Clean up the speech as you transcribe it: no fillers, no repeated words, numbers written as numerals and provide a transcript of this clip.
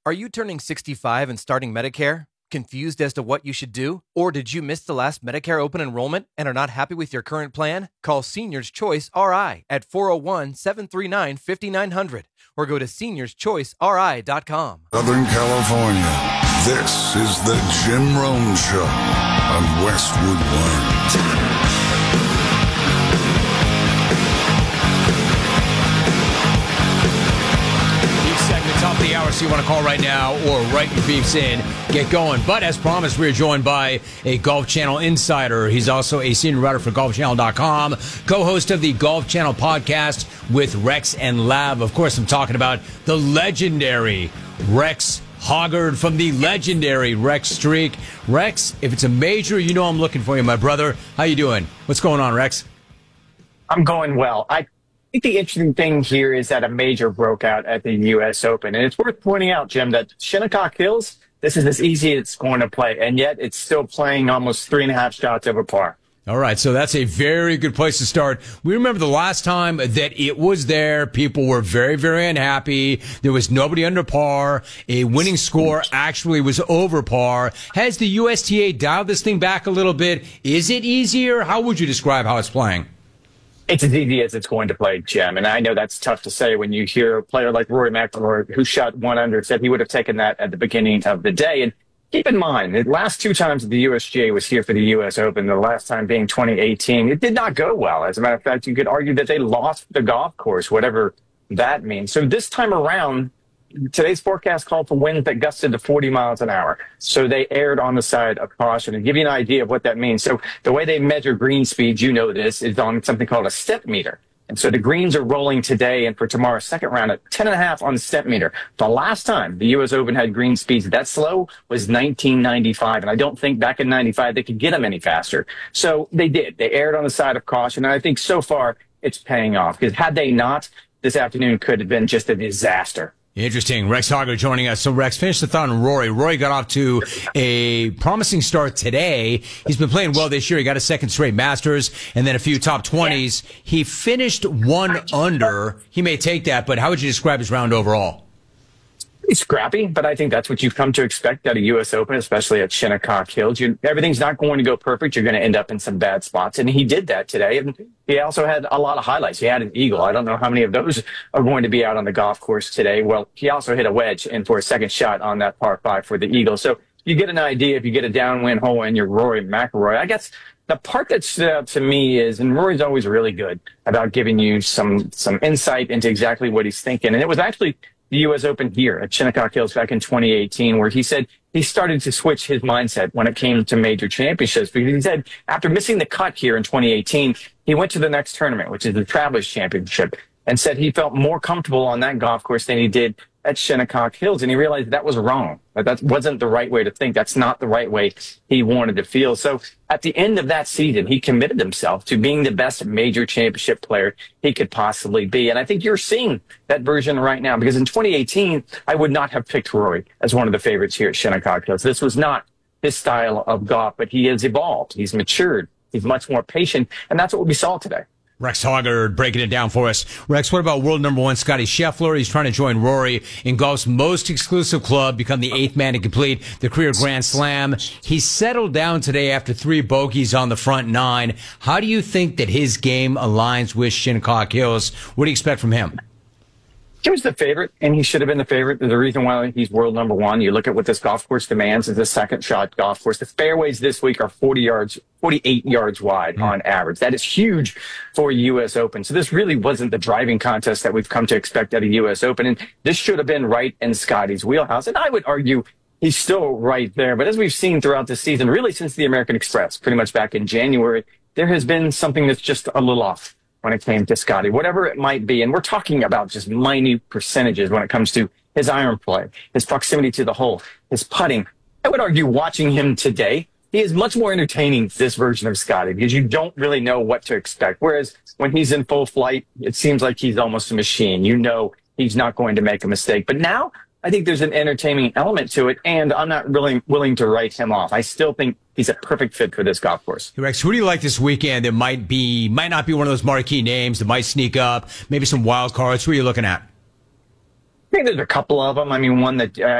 Are you turning 65 and starting Medicare? Confused as to what you should do? Or did you miss the last Medicare open enrollment and are not happy with your current plan? Call Seniors Choice RI at 401-739-5900 or go to seniorschoiceri.com. Southern California, this is the Jim Rome Show on Westwood One. Top of the hour, so you want to call right now or write your beefs in, get going. But as promised, we're joined by a Golf Channel insider. He's also a senior writer for GolfChannel.com, co-host of the Golf Channel podcast with Rex and Lab. Of course, I'm talking about the legendary Rex Hoggard from the legendary Rex Streak. Rex, if it's a major, you know I'm looking for you, my brother. How you doing? What's going on, Rex? I'm going well. I think the interesting thing here is that a major broke out at the U.S. Open. And it's worth pointing out, Jim, that Shinnecock Hills, this is as easy as it's going to play. And yet it's still playing almost 3.5 shots over par. All right, so that's a very good place to start. We remember the last time that it was there. People were very, very unhappy. There was nobody under par. A winning score actually was over par. Has the USTA dialed this thing back a little bit? Is it easier? How would you describe how it's playing? It's as easy as it's going to play, Jim. And I know that's tough to say when you hear a player like Rory McIlroy, who shot 1 under, said he would have taken that at the beginning of the day. And keep in mind, the last 2 times that the USGA was here for the U.S. Open, the last time being 2018, it did not go well. As a matter of fact, you could argue that they lost the golf course, whatever that means. So this time around, today's forecast called for winds that gusted to 40 miles an hour. So they erred on the side of caution. And give you an idea of what that means. So the way they measure green speeds, you know this, is on something called a step meter. And so the greens are rolling today and for tomorrow's second round at 10.5 on the step meter. The last time the U.S. Open had green speeds that slow was 1995. And I don't think back in 95 they could get them any faster. So they did. They erred on the side of caution. And I think so far it's paying off. Because had they not, this afternoon could have been just a disaster. Interesting. Rex Hoggard joining us. So, Rex, finish the thought on Rory. Rory got off to a promising start today. He's been playing well this year. He got a second straight Masters and then a few top 20s. He finished 1 under. He may take that, but how would you describe his round overall? It's scrappy, but I think that's what you've come to expect at a U.S. Open, especially at Shinnecock Hills. Everything's not going to go perfect. You're going to end up in some bad spots, and he did that today. And he also had a lot of highlights. He had an eagle. I don't know how many of those are going to be out on the golf course today. Well, he also hit a wedge in for a second shot on that par 5 for the eagle. So you get an idea if you get a downwind hole and you're Rory McIlroy. I guess the part that stood out to me is, and Rory's always really good about giving you some insight into exactly what he's thinking. And it was actually the U.S. Open here at Shinnecock Hills back in 2018, where he said he started to switch his mindset when it came to major championships. Because he said after missing the cut here in 2018, he went to the next tournament, which is the Travelers Championship, and said he felt more comfortable on that golf course than he did at Shinnecock Hills. And he realized that was wrong. That wasn't the right way to think. That's not the right way he wanted to feel. So at the end of that season, he committed himself to being the best major championship player he could possibly be. And I think you're seeing that version right now, because in 2018, I would not have picked Rory as one of the favorites here at Shinnecock Hills. This was not his style of golf, but he has evolved. He's matured. He's much more patient. And that's what we saw today. Rex Hoggard breaking it down for us. Rex, what about world number 1 Scotty Scheffler? He's trying to join Rory in golf's most exclusive club, become the 8th man to complete the career Grand Slam. He settled down today after 3 bogeys on the front 9. How do you think that his game aligns with Shinnecock Hills? What do you expect from him? He was the favorite, and he should have been the favorite. There's a reason why he's world number 1. You look at what this golf course demands as a second shot golf course. The fairways this week are 48 yards wide on average. That is huge for a U.S. Open. So this really wasn't the driving contest that we've come to expect at a U.S. Open. And this should have been right in Scotty's wheelhouse. And I would argue he's still right there. But as we've seen throughout the season, really since the American Express, pretty much back in January, there has been something that's just a little off when it came to Scotty, whatever it might be. And we're talking about just minute percentages when it comes to his iron play, his proximity to the hole, his putting. I would argue watching him today, he is much more entertaining, this version of Scotty, because you don't really know what to expect. Whereas when he's in full flight, it seems like he's almost a machine. You know he's not going to make a mistake. But now I think there's an entertaining element to it, and I'm not really willing to write him off. I still think he's a perfect fit for this golf course. Rex, who do you like this weekend that might not be one of those marquee names that might sneak up, maybe some wild cards? Who are you looking at? I think there's a couple of them. I mean, one that